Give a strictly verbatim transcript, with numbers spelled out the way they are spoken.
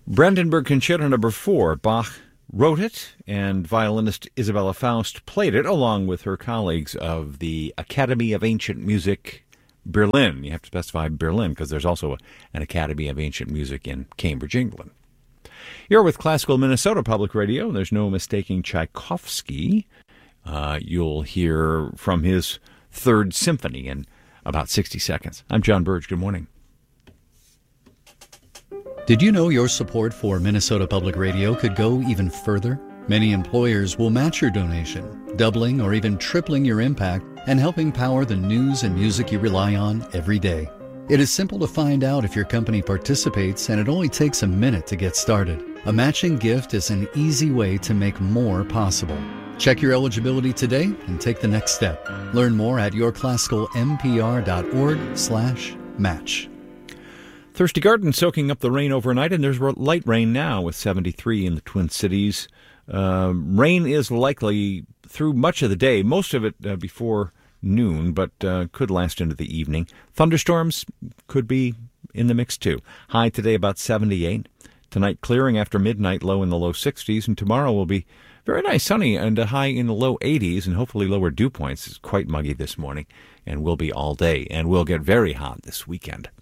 Brandenburg Concerto Number Four. Bach wrote it, and violinist Isabella Faust played it along with her colleagues of the Academy of Ancient Music, Berlin. You have to specify Berlin because there's also a, an Academy of Ancient Music in Cambridge, England. You're with Classical Minnesota Public Radio. There's no mistaking Tchaikovsky. Uh, you'll hear from his Third Symphony in about sixty seconds. I'm John Burge. Good morning. Did you know your support for Minnesota Public Radio could go even further? Many employers will match your donation, doubling or even tripling your impact and helping power the news and music you rely on every day. It is simple to find out if your company participates, and it only takes a minute to get started. A matching gift is an easy way to make more possible. Check your eligibility today and take the next step. Learn more at yourclassicalmpr.org slash match. Thirsty Garden soaking up the rain overnight, and there's light rain now with seventy-three in the Twin Cities. Uh, rain is likely through much of the day, most of it uh, before noon, but uh, could last into the evening. Thunderstorms could be in the mix too. High today about seventy-eight. Tonight clearing after midnight, low in the low sixties, and tomorrow will be very nice, sunny, and a high in the low eighties, and hopefully lower dew points. It's quite muggy this morning, and will be all day, and will get very hot this weekend.